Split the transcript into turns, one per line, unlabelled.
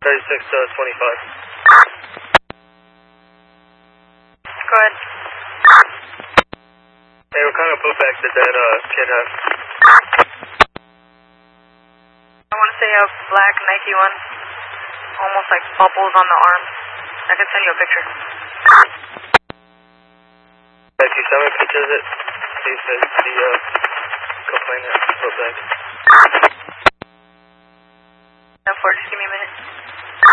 36 to 25.
Go ahead.
Hey, what kind of put back did that kid have?
I want to say a black Nike one. Almost like bubbles on the arm. I can send you a picture.
If you send me pictures of it, please, the complainant put back.